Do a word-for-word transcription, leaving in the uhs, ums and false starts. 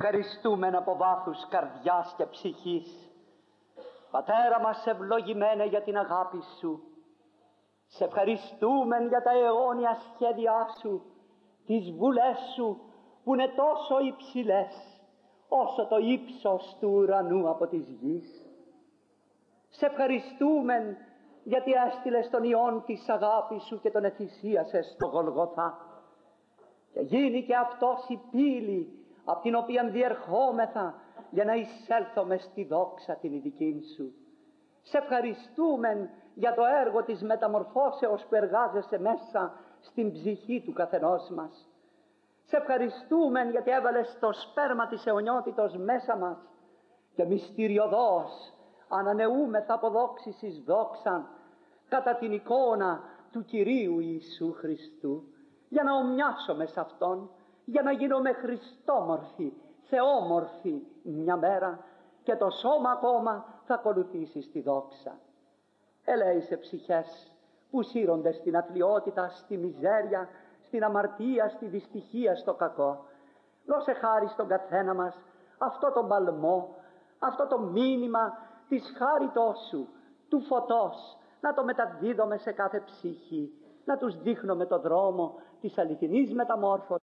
Ευχαριστούμε από βάθους καρδιάς και ψυχής. Πατέρα μας ευλογημένε για την αγάπη Σου. Σε ευχαριστούμε για τα αιώνια σχέδιά Σου, τις βουλές Σου που είναι τόσο υψηλές όσο το ύψος του ουρανού από της γης. Σε ευχαριστούμε γιατί έστειλες τον Υιόν της αγάπης Σου και τον εθυσίασες στο Γολγοθά και γίνει και αυτός η πύλη από την οποία διερχόμεθα για να εισέλθουμε στη δόξα την ειδική Σου. Σε ευχαριστούμε για το έργο της μεταμορφώσεως που εργάζεσαι μέσα στην ψυχή του καθενός μας. Σε ευχαριστούμε γιατί έβαλες το σπέρμα της αιωνιότητος μέσα μας και μυστηριωδώς ανανεούμεθα από δόξης εις δόξαν κατά την εικόνα του Κυρίου Ιησού Χριστού, για να ομοιάσουμε σε Αυτόν, για να γίνουμε χριστόμορφοι, θεόμορφοι μια μέρα, και το σώμα ακόμα θα ακολουθήσει στη δόξα. Ελέησε ψυχές που σύρονται στην αθλιότητα, στη μιζέρια, στην αμαρτία, στη δυστυχία, στο κακό. Δώσε χάρη στον καθένα μας αυτό το παλμό, αυτό το μήνυμα της χάριτός Σου, του φωτός, να το μεταδίδουμε σε κάθε ψυχή, να τους δείχνουμε το δρόμο της αληθινής μεταμόρφωσης.